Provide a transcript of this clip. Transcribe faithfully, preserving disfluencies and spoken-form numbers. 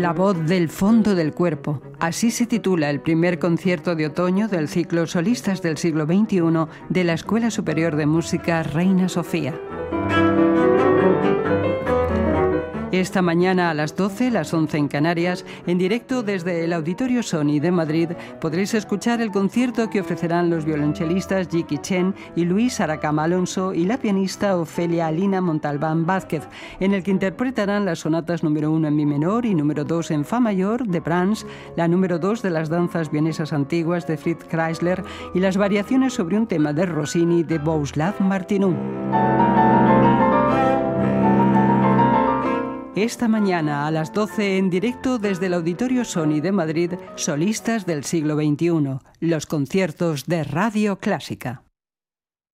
La voz del fondo del cuerpo. Así se titula el primer concierto de otoño del ciclo Solistas del siglo veintiuno de la Escuela Superior de Música Reina Sofía. Esta mañana a las doce, las once en Canarias, en directo desde el Auditorio Sony de Madrid, podréis escuchar el concierto que ofrecerán los violonchelistas Jiki Chen y Luis Aracama Alonso y la pianista Ofelia Alina Montalbán Vázquez, en el que interpretarán las sonatas número uno en mi menor y número dos en fa mayor de Brahms, la número dos de las danzas vienesas antiguas de Fritz Kreisler y las variaciones sobre un tema de Rossini de Bohuslav Martinů. Esta mañana a las doce en directo desde el Auditorio Sony de Madrid, Solistas del siglo veintiuno, los conciertos de Radio Clásica.